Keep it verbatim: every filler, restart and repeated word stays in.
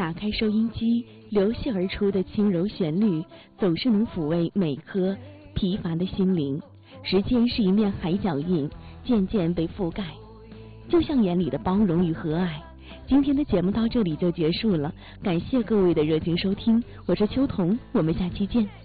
打开收音机，流泻而出的轻柔旋律，总是能抚慰每颗疲乏的心灵。时间是一面海脚印，渐渐被覆盖，就像眼里的包容与和蔼。今天的节目到这里就结束了，感谢各位的热情收听，我是秋彤，我们下期见。